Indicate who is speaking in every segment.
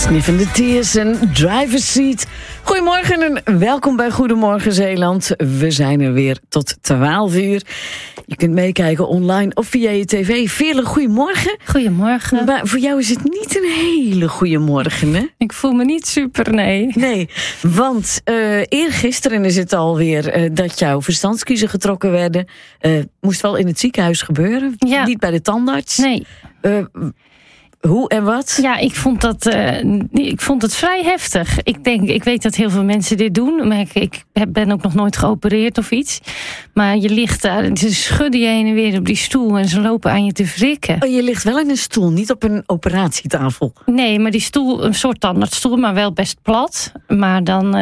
Speaker 1: Sniffende Tears en Driver's Seat. Goedemorgen en welkom bij Goedemorgen Zeeland. We zijn er weer tot 12 uur. Je kunt meekijken online of via je tv. Veerle, goedemorgen.
Speaker 2: Goedemorgen.
Speaker 1: Maar voor jou is het niet een hele goede morgen, hè?
Speaker 2: Ik voel me niet super, nee.
Speaker 1: Nee, want eergisteren is het alweer dat jouw verstandskiezen getrokken werden. Moest wel in het ziekenhuis gebeuren,
Speaker 2: Ja.
Speaker 1: Niet bij de tandarts.
Speaker 2: Nee.
Speaker 1: Hoe en wat?
Speaker 2: Ja, ik vond het vrij heftig. Ik weet dat heel veel mensen dit doen. Maar ik ben ook nog nooit geopereerd of iets. Maar je ligt daar en ze schudden je heen en weer op die stoel. En ze lopen aan je te wrikken.
Speaker 1: Oh, je ligt wel in een stoel, niet op een operatietafel.
Speaker 2: Nee, maar die stoel, een soort tandartsstoel, maar wel best plat. Maar dan,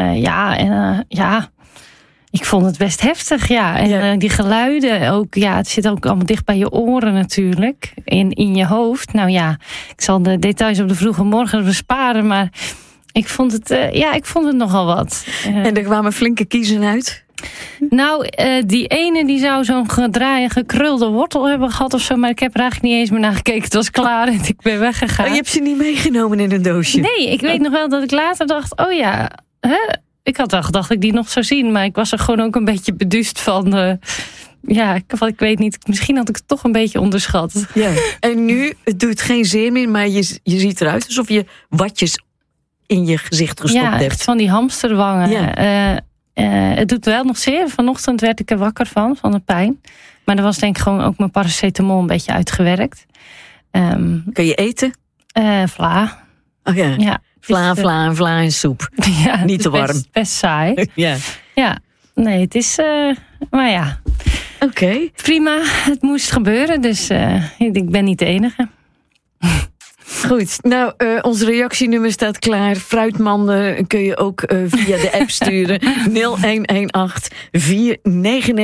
Speaker 2: ik vond het best heftig, ja. En die geluiden ook, ja, het zit ook allemaal dicht bij je oren natuurlijk. In je hoofd. Nou ja, ik zal de details op de vroege morgen besparen, maar ik vond het nogal wat.
Speaker 1: En er kwamen flinke kiezen uit?
Speaker 2: Nou, die ene die zou zo'n gekrulde wortel hebben gehad of zo, maar ik heb er eigenlijk niet eens meer naar gekeken. Het was klaar en ik ben weggegaan.
Speaker 1: Oh, je hebt ze niet meegenomen in een doosje?
Speaker 2: Nee, ik weet nog wel dat ik later dacht, oh ja, hè? Ik had wel gedacht dat ik die nog zou zien, maar ik was er gewoon ook een beetje beduust van. Ik weet niet, misschien had ik het toch een beetje onderschat.
Speaker 1: Ja. En nu, het doet geen zeer meer, maar je ziet eruit alsof je watjes in je gezicht gestopt hebt.
Speaker 2: Ja, echt van die hamsterwangen. Ja. Het doet wel nog zeer. Vanochtend werd ik er wakker van de pijn. Maar er was denk ik gewoon ook mijn paracetamol een beetje uitgewerkt.
Speaker 1: Kun je eten?
Speaker 2: Vla.
Speaker 1: Oh ja.
Speaker 2: Ja.
Speaker 1: Vla en soep.
Speaker 2: Ja,
Speaker 1: niet te warm.
Speaker 2: Best saai.
Speaker 1: Ja.
Speaker 2: Ja, nee, het is... maar ja.
Speaker 1: Oké.
Speaker 2: Prima, het moest gebeuren, dus ik ben niet de enige.
Speaker 1: Goed, nou, ons reactienummer staat klaar. Fruitmanden kun je ook via de app sturen.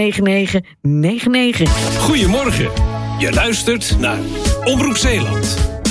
Speaker 1: 0118 499999.
Speaker 3: Goedemorgen, je luistert naar Omroep Zeeland.